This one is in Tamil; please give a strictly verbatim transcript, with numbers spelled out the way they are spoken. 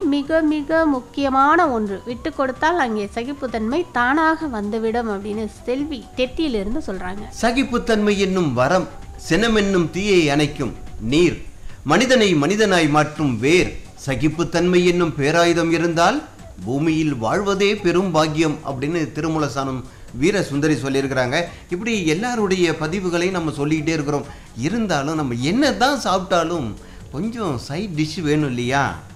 மிக மிக முக்கியமான ஒன்று. விட்டு கொடுத்தால் அங்கே சகிப்புத்தன்மை தானாக வந்துவிடும் அப்படின்னு செல்வி தெத்தியிலிருந்து சொல்றாங்க. சகிப்புத்தன்மை என்னும் வரம் சினம் என்னும் தீயை அணைக்கும் நீர், மனிதனை மனிதனாய் மாற்றும் வேர். சகிப்புத்தன்மை என்னும் பேராயுதம் இருந்தால் பூமியில் வாழ்வதே பெரும் பாக்கியம் அப்படின்னு திருமூலசானம் வீர சுந்தரி சொல்லியிருக்கிறாங்க. இப்படி எல்லாருடைய பதிவுகளையும் நம்ம சொல்லிக்கிட்டே இருக்கிறோம். இருந்தாலும் நம்ம என்ன தான் சாப்பிட்டாலும் கொஞ்சம் சைட் டிஷ் வேணும் இல்லையா?